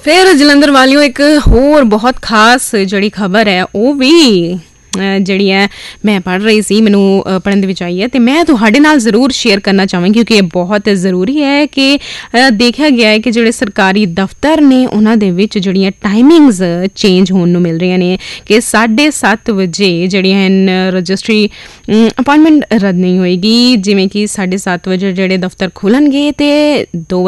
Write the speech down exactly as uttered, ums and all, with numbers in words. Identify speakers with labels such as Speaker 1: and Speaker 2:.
Speaker 1: ਫਿਰ ਜਲੰਧਰ ਵਾਲਿਓ ਇੱਕ ਹੋਰ ਬਹੁਤ ਖਾਸ ਜਿਹੜੀ ਖਬਰ ਹੈ ਉਹ ਵੀ ਜਿਹੜੀ ਹੈ ਮੈਂ ਪੜ੍ਹ ਰਹੀ ਸੀ, ਮੈਨੂੰ ਪੜ੍ਹਨ ਦੇ ਵਿੱਚ ਆਈ ਹੈ, ਅਤੇ ਮੈਂ ਤੁਹਾਡੇ ਨਾਲ ਜ਼ਰੂਰ ਸ਼ੇਅਰ ਕਰਨਾ ਚਾਹਾਂਗੀ ਕਿਉਂਕਿ ਇਹ ਬਹੁਤ ਜ਼ਰੂਰੀ ਹੈ ਕਿ ਦੇਖਿਆ ਗਿਆ ਹੈ ਕਿ ਜਿਹੜੇ ਸਰਕਾਰੀ ਦਫ਼ਤਰ ਨੇ ਉਹਨਾਂ ਦੇ ਵਿੱਚ ਜਿਹੜੀਆਂ ਟਾਈਮਿੰਗਸ ਚੇਂਜ ਹੋਣ ਨੂੰ ਮਿਲ ਰਹੀਆਂ ਨੇ ਕਿ ਸਾਢੇ ਸੱਤ ਵਜੇ ਜਿਹੜੀਆਂ ਹਨ ਰਜਿਸਟਰੀ ਅਪਾਇੰਟਮੈਂਟ ਰੱਦ ਨਹੀਂ ਹੋਏਗੀ, ਜਿਵੇਂ ਕਿ ਸਾਢੇ ਸੱਤ ਵਜੇ ਜਿਹੜੇ ਦਫ਼ਤਰ ਖੁੱਲ੍ਹਣਗੇ ਅਤੇ ਦੋ